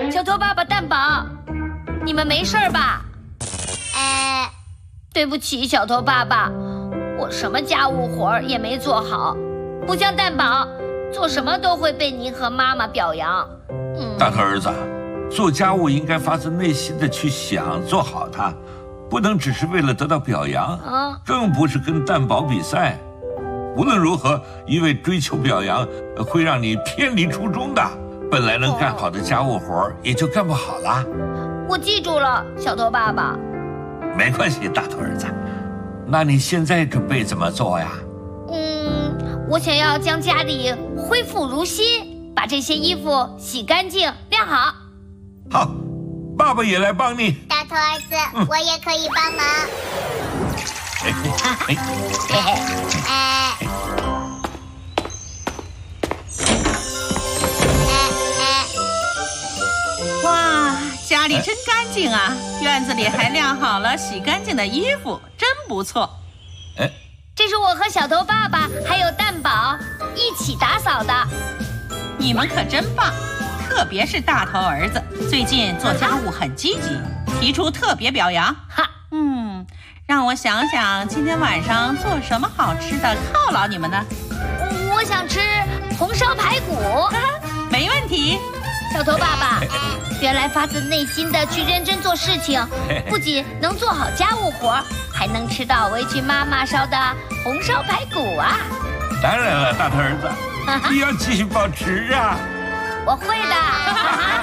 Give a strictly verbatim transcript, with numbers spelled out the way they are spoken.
小头爸爸、蛋宝，你们没事吧？ 哎， 对不起，小头爸爸，我什么家务活也没做好，不像蛋宝，做什么都会被您和妈妈表扬。 嗯，大头儿子，做家务应该发自内心的去想做好它，不能只是为了得到表扬， 啊， 更不是跟蛋宝比赛。无论如何，一味追求表扬会让你偏离初衷的。本来能干好的家务活也就干不好了。 我记住了，小头爸爸。 没关系，大头儿子。那你现在准备怎么做呀？ 嗯，我想要将家里恢复如新，把这些衣服洗干净、晾好。 好，爸爸也来帮你。 大头儿子，嗯、我也可以帮忙。 哎哎哎。哎哇，家里真干净啊！院子里还晾好了洗干净的衣服，真不错。 哎， 这是我和小头爸爸还有蛋宝一起打扫的。 你们可真棒，特别是大头儿子，最近做家务很积极，提出特别表扬。 哈， 嗯，让我想想，今天晚上做什么好吃的犒劳你们呢？ 我想吃红烧排骨。 没问题。 小头爸爸，原来发自内心的去认真做事情，不仅能做好家务活，还能吃到委屈妈妈烧的红烧排骨啊！ 当然了，大头儿子，你要继续保持啊！ 我会的。